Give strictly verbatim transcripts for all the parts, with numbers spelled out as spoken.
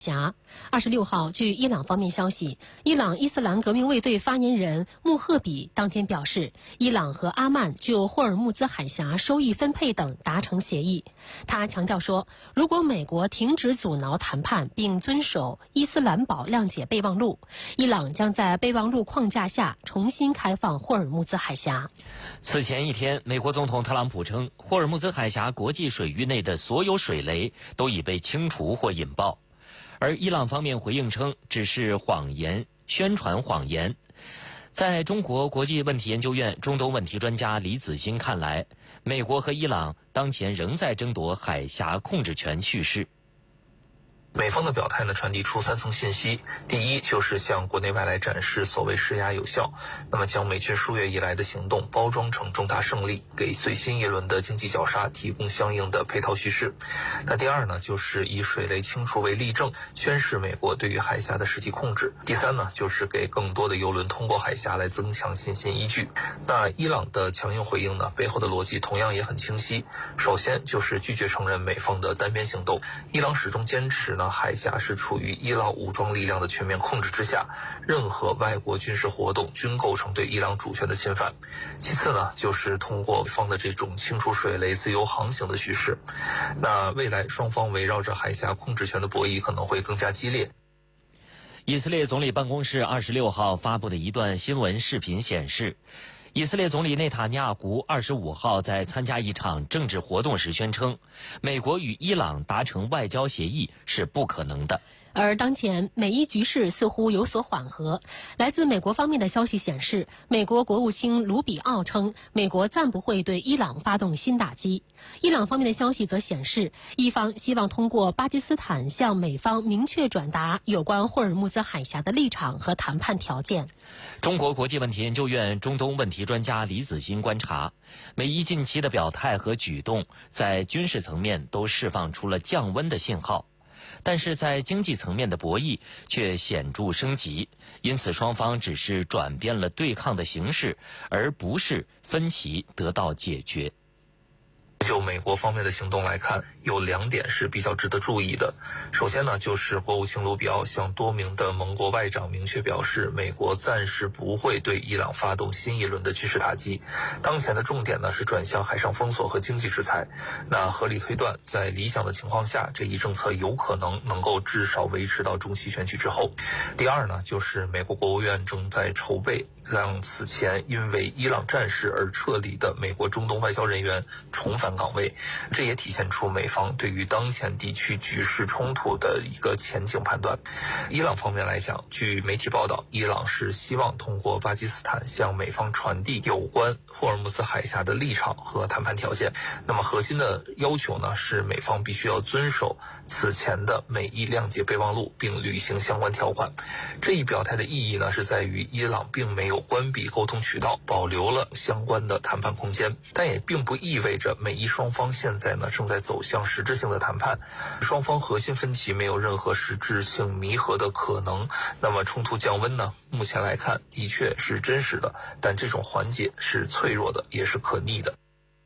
峡。二十六号，据伊朗方面消息，伊朗伊斯兰革命卫队发言人穆赫比当天表示，伊朗和阿曼就霍尔木兹海峡收益分配等达成协议。他强调说，如果美国停止阻挠谈判并遵守伊斯兰堡谅解备忘录，伊朗将在备忘录框架下重新开放霍尔木兹海峡。 此前一天，美国总统特朗普称，霍尔木兹海峡国际水域内的所有水雷都已被清除或引爆。而伊朗方面回应称，只是谎言，宣传谎言。在中国国际问题研究院中东问题专家李子欣看来，美国和伊朗当前仍在争夺海峡控制权叙事。 美方的表态呢，传递出三层信息。第一，就是向国内外来展示所谓施压有效，那么将美军数月以来的行动包装成重大胜利，给最新一轮的经济绞杀提供相应的配套叙事。那第二呢，就是以水雷清除为例证，宣示美国对于海峡的实际控制。第三呢，就是给更多的油轮通过海峡来增强信心依据。那伊朗的强硬回应呢，背后的逻辑同样也很清晰。首先就是拒绝承认美方的单边行动，伊朗始终坚持呢，海峡是处于伊朗武装力量的全面控制之下，任何外国军事活动均构成对伊朗主权的侵犯。其次呢，就是通过方的这种清除水雷、自由航行的叙事。那未来双方围绕着海峡控制权的博弈可能会更加激烈。 以色列总理办公室二十六号发布的一段新闻视频显示，以色列总理内塔尼亚胡二十五号在参加一场政治活动时宣称，美国与伊朗达成外交协议是不可能的。 而当前美伊局势似乎有所缓和。来自美国方面的消息显示，美国国务卿卢比奥称，美国暂不会对伊朗发动新打击。伊朗方面的消息则显示，伊方希望通过巴基斯坦向美方明确转达有关霍尔木兹海峡的立场和谈判条件。 中国国际问题研究院中东问题专家李子欣观察，美伊近期的表态和举动在军事层面都释放出了降温的信号，但是在经济层面的博弈却显著升级，因此双方只是转变了对抗的形式，而不是分歧得到解决。 就美国方面的行动来看，有两点是比较值得注意的。首先呢，就是国务卿卢比奥向多名的盟国外长明确表示，美国暂时不会对伊朗发动新一轮的军事打击，当前的重点呢是转向海上封锁和经济制裁。那合理推断，在理想的情况下，这一政策有可能能够至少维持到中期选举之后。第二呢，就是美国国务院正在筹备让此前因为伊朗战事而撤离的美国中东外交人员重返岗位，这也体现出美方对于当前地区局势冲突的一个前景判断。伊朗方面来讲，据媒体报道，伊朗是希望通过巴基斯坦向美方传递有关霍尔木兹海峡的立场和谈判条件。那么核心的要求呢，是美方必须要遵守此前的美伊谅解备忘录，并履行相关条款。这一表态的意义呢，是在于伊朗并没有关闭沟通渠道，保留了相关的谈判空间，但也并不意味着美伊双方现在呢正在走向实质性的谈判，双方核心分歧没有任何实质性弥合的可能。那么冲突降温呢，目前来看的确是真实的，但这种缓解是脆弱的，也是可逆的。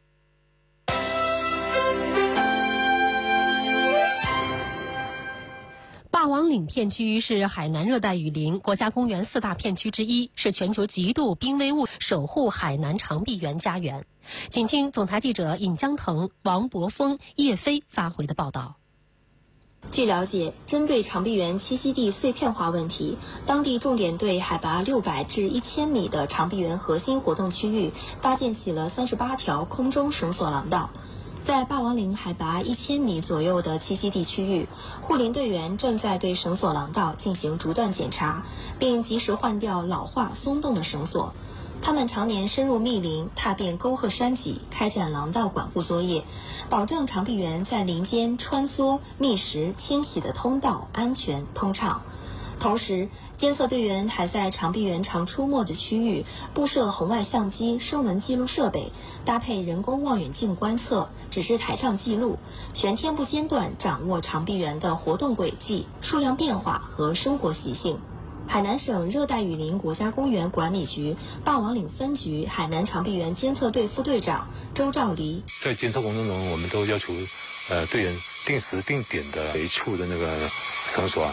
霸王岭片区是海南热带雨林国家公园四大片区之一，是全球极度濒危物守护海南长臂猿家园。请听总台记者尹江腾、王博峰、叶飞发回的报道。 据了解，针对长臂猿栖息地碎片化问题，当地重点对海拔六百至一千米的长臂猿核心活动区域搭建起了三十八条空中绳索廊道。在霸王岭海拔一千米左右的栖息地区域，护林队员正在对绳索廊道进行逐段检查，并及时换掉老化松动的绳索。他们常年深入密林，踏遍沟壑山脊，开展廊道管护作业，保证长臂猿在林间穿梭、觅食、迁徙的通道安全通畅。同时，监测队员还在长臂猿常出没的区域布设红外相机声纹记录设备，搭配人工望远镜观测、指示台账记录，全天不间断掌握长臂猿的活动轨迹、数量变化和生活习性。海南省热带雨林国家公园管理局霸王岭分局海南长臂猿监测队副队长周兆黎： 在监测过程中，我们都要求呃队员定时定点的随处的那个绳索啊，